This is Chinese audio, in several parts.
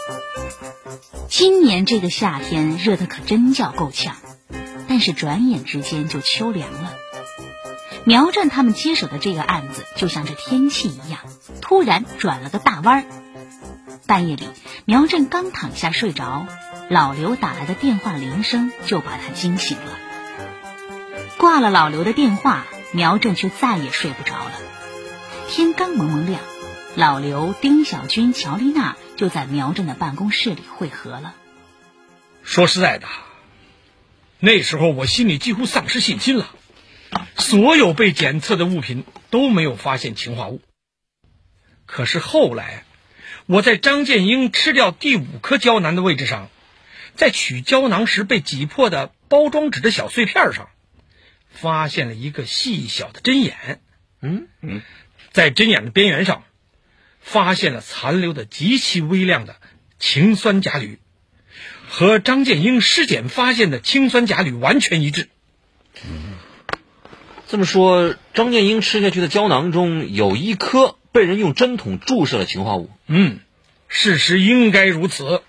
今年这个夏天热得可真叫够呛，但是转眼之间就秋凉了。苗震他们接手的这个案子就像这天气一样，突然转了个大弯儿。半夜里，苗震刚躺下睡着，老刘打来的电话铃声就把他惊醒了。挂了老刘的电话，苗震却再也睡不着了。天刚蒙蒙亮，老刘、丁小军、乔丽娜就在苗震的办公室里会合了。 说实在的，那时候我心里几乎丧失信心了，所有被检测的物品都没有发现氰化物。可是后来，我在张建英吃掉第5颗胶囊的位置上，在取胶囊时被挤破的包装纸的小碎片上，发现了一个细小的针眼。在针眼的边缘上，发现了残留的极其微量的氰酸钾铝，和张建英尸检发现的氰酸钾铝完全一致。 这么说，张建英吃下去的胶囊中有1颗被人用针筒注射了氰化物。 事实应该如此。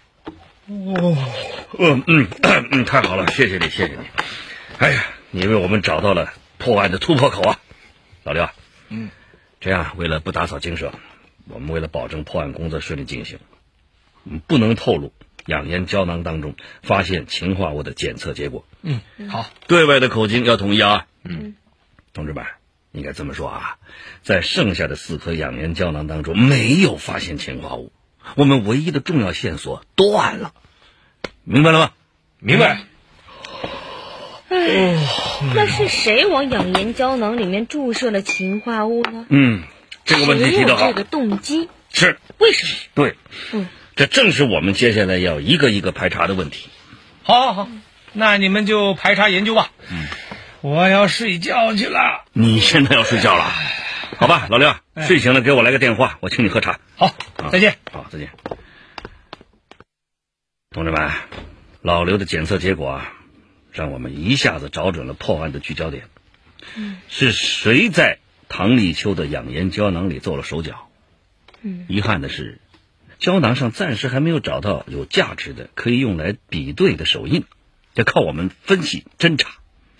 太好了，谢谢你。哎呀，你为我们找到了破案的突破口啊，老刘。这样为了不打扫精舍，我们为了保证破案工作顺利进行，不能透露养颜胶囊当中发现氰化物的检测结果。 好， 对外的口径要统一啊。同志们，应该这么说啊，在剩下的4颗养颜胶囊当中没有发现氰化物，我们唯一的重要线索断了，明白了吗？ 明白。 那是谁往养颜胶囊里面注射了氰化物呢？ 这个问题提得好。 谁有这个动机？ 是。 为什么？ 对。这正是我们接下来要一个一个排查的问题。 好，那你们就排查研究吧。我要睡觉去了。 你现在要睡觉了？好吧，老刘，睡醒了给我来个电话，我请你喝茶。 好，再见。 好，再见。同志们，老刘的检测结果啊，让我们一下子找准了破案的聚焦点。是谁在唐立秋的养颜胶囊里做了手脚？遗憾的是，胶囊上暂时还没有找到有价值的可以用来比对的手印，得靠我们分析侦查。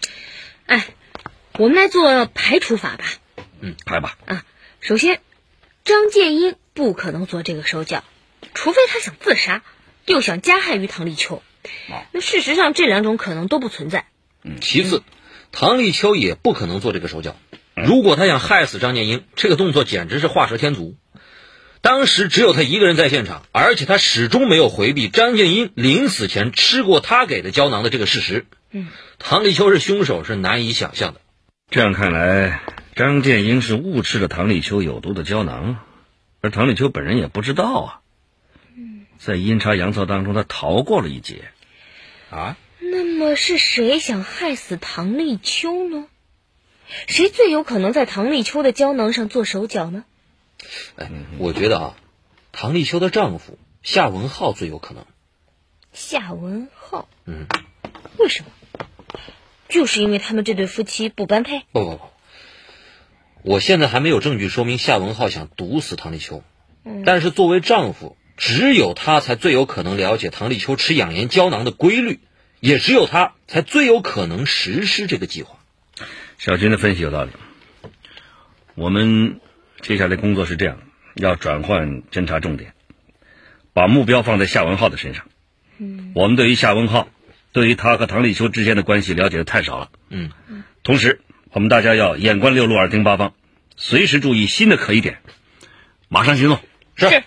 我们来做排除法吧。 排吧。 首先，张建英不可能做这个手脚，除非他想自杀，又想加害于唐立秋。那事实上这2种可能都不存在。 其次，唐立秋也不可能做这个手脚。如果他想害死张建英，这个动作简直是画蛇添足。当时只有他一个人在现场，而且他始终没有回避张建英临死前吃过他给的胶囊的这个事实。唐立秋是凶手是难以想象的。 这样看来，张建英是误吃了唐立秋有毒的胶囊，而唐立秋本人也不知道啊。在阴差阳错当中，他逃过了一劫。 那么是谁想害死唐立秋呢？谁最有可能在唐立秋的胶囊上做手脚呢？ 我觉得唐立秋的丈夫夏文浩最有可能。 夏文浩？为什么？就是因为他们这对夫妻不般配？ 不，我现在还没有证据说明夏文浩想毒死唐立秋。但是作为丈夫，只有他才最有可能了解唐立秋吃养颜胶囊的规律，也只有他才最有可能实施这个计划。 小军的分析有道理。我们接下来工作是这样，要转换侦查重点，把目标放在夏文浩的身上。我们对于夏文浩，对于他和唐立秋之间的关系了解的太少了。同时我们大家要眼观六路，耳听八方，随时注意新的可疑点，马上行动。 是。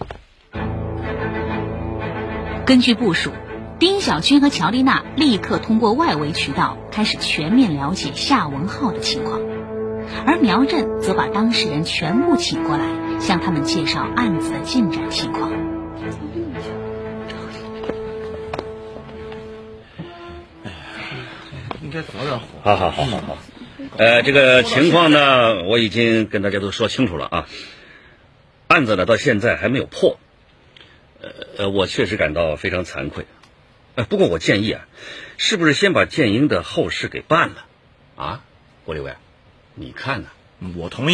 根据部署，丁小军和乔丽娜立刻通过外围渠道开始全面了解夏文浩的情况，而苗震则把当事人全部请过来，向他们介绍案子的进展情况。 应该早点火。 好。这个情况呢，我已经跟大家都说清楚了啊。案子呢到现在还没有破，我确实感到非常惭愧。不过我建议是不是先把建英的后事给办了？ 郭立伟，你看呢？我同意。